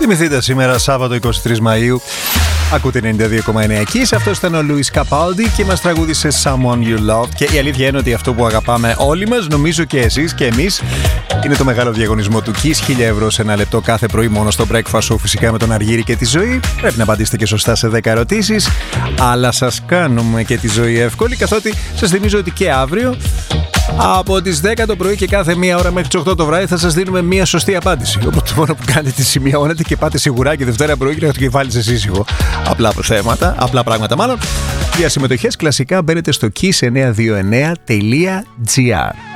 Θυμηθείτε σήμερα Σάββατο 23 Μαΐου. Ακούτε 92,9 εκεί. Αυτό ήταν ο Λουίς Καπάλντι και μας τραγούδισε Someone You Love. Και η αλήθεια είναι ότι αυτό που αγαπάμε όλοι μας, νομίζω και εσείς και εμείς, είναι το μεγάλο διαγωνισμό του Kiss. 1.000 ευρώ σε ένα λεπτό κάθε πρωί μόνο στο Breakfast Show, φυσικά με τον Αργύρη και τη Ζωή. Πρέπει να απαντήσετε και σωστά σε 10 ερωτήσεις. Αλλά σας κάνουμε και τη ζωή εύκολη, καθότι σας θυμίζω ότι και αύριο από τις 10 το πρωί και κάθε μία ώρα μέχρι τις 8 το βράδυ θα σας δίνουμε μία σωστή απάντηση. Οπότε μόνο που κάνετε τη σημειώνετε και πάτε σιγουράκι Δευτέρα πρωί και να το κεφάλι σε σύσυγο. Απλά πράγματα μάλλον. Για συμμετοχές κλασικά μπαίνετε στο kiss929.gr.